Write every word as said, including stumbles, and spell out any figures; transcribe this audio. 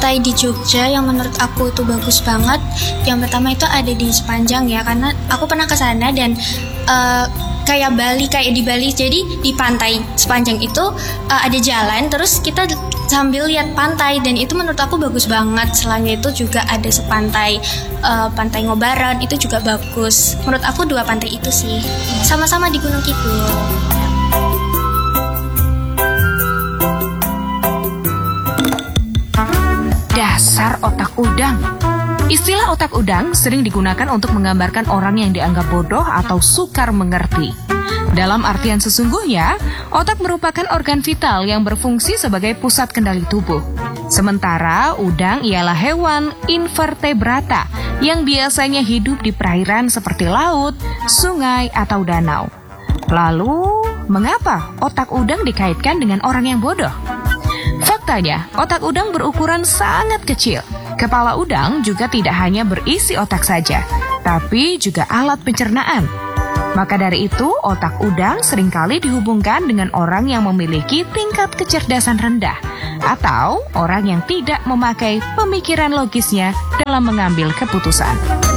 pantai di Jogja yang menurut aku itu bagus banget. Yang pertama itu ada di Sepanjang ya, karena aku pernah ke sana dan uh, kayak Bali, kayak di Bali. Jadi di pantai Sepanjang itu uh, ada jalan, terus kita sambil lihat pantai, dan itu menurut aku bagus banget. Selain itu juga ada sepantai uh, Pantai Ngobaran, itu juga bagus. Menurut aku dua pantai itu sih, sama-sama di Gunung Kidul. Dasar otak udang. Istilah otak udang sering digunakan untuk menggambarkan orang yang dianggap bodoh atau sukar mengerti. Dalam artian sesungguhnya, otak merupakan organ vital yang berfungsi sebagai pusat kendali tubuh. Sementara udang ialah hewan invertebrata yang biasanya hidup di perairan seperti laut, sungai, atau danau. Lalu, mengapa otak udang dikaitkan dengan orang yang bodoh? Faktanya, otak udang berukuran sangat kecil. Kepala udang juga tidak hanya berisi otak saja, tapi juga alat pencernaan. Maka dari itu, otak udang seringkali dihubungkan dengan orang yang memiliki tingkat kecerdasan rendah atau orang yang tidak memakai pemikiran logisnya dalam mengambil keputusan.